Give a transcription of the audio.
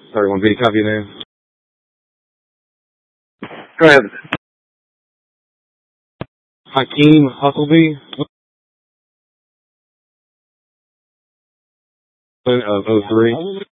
31B, copy your name. Go ahead. Hakeem Hustleby of 03.